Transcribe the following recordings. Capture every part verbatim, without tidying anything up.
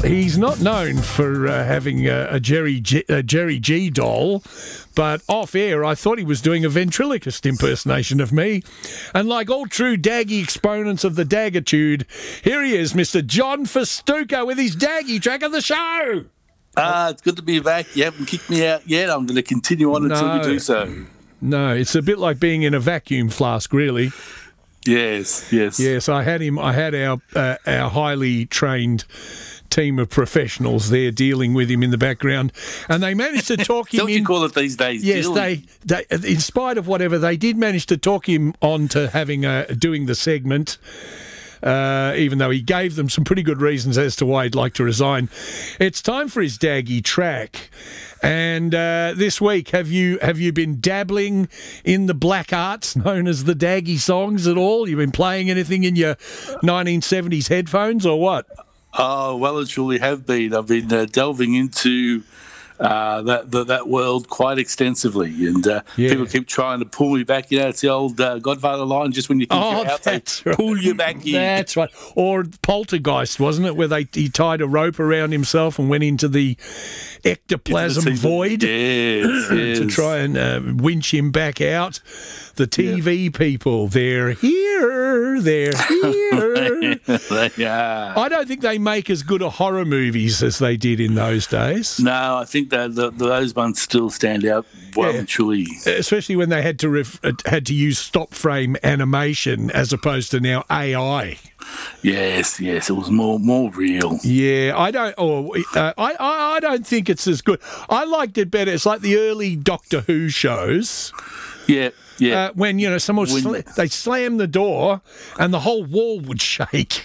He's not known for uh, having a, a Jerry G, a Jerry G doll, but off air I thought he was doing a ventriloquist impersonation of me. And like all true Daggy exponents of the Daggitude, here he is, Mister John Festuca, with his Daggy track of the show. Ah, uh, it's good to be back. You haven't kicked me out yet. I'm going to continue on no, until we do so. No, it's a bit like being in a vacuum flask, really. Yes, yes. Yes, I had him. I had our uh, our highly trained team of professionals there dealing with him in the background, and they managed to talk him Don't in. you call it these days? Yes, dealing? they, they. In spite of whatever, they did manage to talk him on to having a doing the segment. Uh, even though he gave them some pretty good reasons as to why he'd like to resign. It's time for his Daggy track. And uh, this week, have you have you been dabbling in the black arts known as the Daggy songs at all? You've been playing anything in your nineteen seventies headphones or what? Oh, well, it truly have been. I've been uh, delving into uh, that, that that world quite extensively, and uh, yeah. people keep trying to pull me back. You know, it's the old uh, Godfather line: just when you think oh, you're out, they right. pull you back in. That's right. Or Poltergeist, wasn't it, where they he tied a rope around himself and went into the ectoplasm the void yes, yes. to try and uh, winch him back out. The T V yeah. people, they're here, they're here. They are. I don't think they make as good a horror movies as they did in those days. No, I think that the, those ones still stand out well yeah. and truly. Especially when they had to ref, had to use stop frame animation as opposed to now A I. Yes, yes, it was more more real. Yeah, I don't. Or uh, I, I I don't think it's as good. I liked it better. It's like the early Doctor Who shows. Yeah. Yeah. Uh, when, you know, someone when... sl- they slam the door and the whole wall would shake.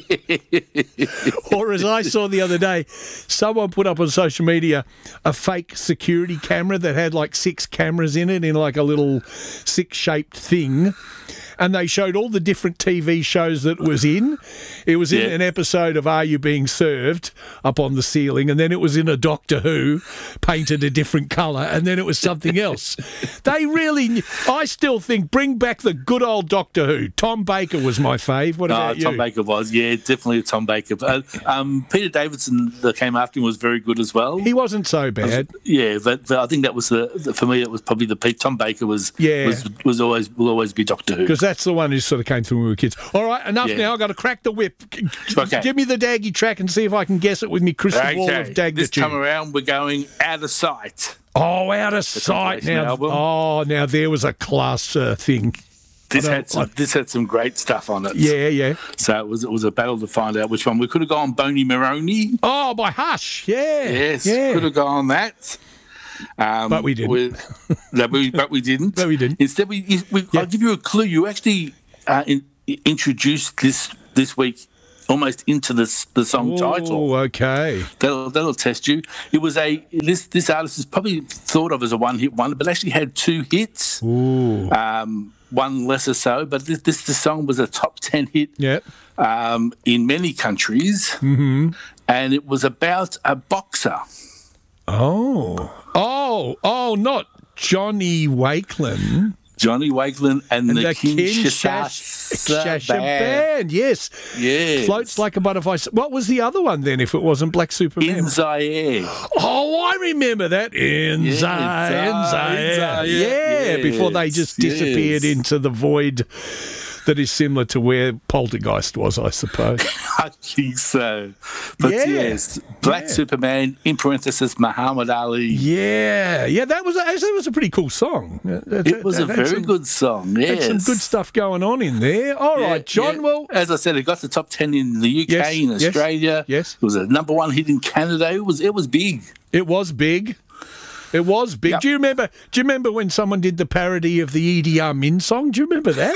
Or as I saw the other day, someone put up on social media a fake security camera that had like six cameras in it in like a little six-shaped thing. And they showed all the different T V shows that it was in. It was in yeah. an episode of Are You Being Served up on the ceiling, and then it was in a Doctor Who painted a different colour, and then it was something else. They really, I still think, bring back the good old Doctor Who. Tom Baker was my fave. What about oh, you? Tom Baker was, yeah, definitely Tom Baker. Uh, um, Peter Davidson that came after him was very good as well. He wasn't so bad. Yeah, but, but I think that was the, the for me. It was probably the peak. Tom Baker was yeah. was, was always will always be Doctor Who. Because that's the one who sort of came through when we were kids. All right, enough yeah. now. I've got to crack the whip. Okay. Give me the Daggy track and see if I can guess it with me crystal okay. ball of Daggitude. This time around, we're going Out of Sight. Oh, Out of Sight now. Album. Oh, now there was a class uh, thing. This had some. I, this had some great stuff on it. Yeah, yeah. So it was. It was a battle to find out which one. We could have gone Boney Maroney. Oh, by Hush. Yeah. Yes. Yeah. Could have gone that. Um, but we didn't. With, that we, but we didn't. But we didn't. Instead, we. we yeah. I'll give you a clue. You actually uh, in, introduced this this week almost into this the song Ooh, title. Okay. That'll that'll test you. It was a this this artist is probably thought of as a one hit wonder, but actually had two hits. Ooh. Um, one lesser so, but this this the song was a top ten hit. Yeah. Um, in many countries, mm-hmm. and it was about a boxer. Oh, oh, oh! Not Johnny Wakelin. Johnny Wakelin and, and the, the Kinshasa band. band. Yes. Yes. Floats like a butterfly. What was the other one then if it wasn't Black Superman? In Zaire. Oh, I remember that. In yeah, Zaire. In Zaire. Zaire. Yeah, yes. Before they just disappeared yes. into the void that is similar to where Poltergeist was, I suppose. I think so. But yeah. yes, Black yeah. Superman, in parenthesis, Muhammad Ali. Yeah, yeah, that was, that was a pretty cool song. That, it was that, a very some, good song, yes. Had some good stuff going on in there. All yeah, right, John, yeah. well... As I said, it got the top ten in the U K, yes, in Australia. Yes. It was a number one hit in Canada. It was, it was big. It was big. It was big. Yep. Do you remember? Do you remember when someone did the parody of the Idi Amin song? Do you remember that?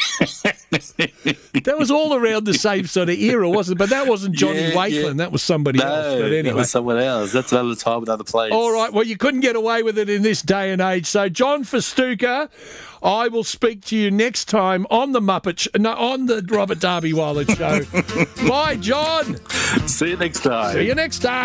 That was all around the same sort of era, wasn't it? But that wasn't Johnny yeah, Wakelin. Yeah. That was somebody no, else. But anyway, that was someone else. That's another time, another place. All right. Well, you couldn't get away with it in this day and age. So, John Festuca, I will speak to you next time on the Muppet, Sh- no, on the Robert Darby Wilder Show. Bye, John. See you next time. See you next time.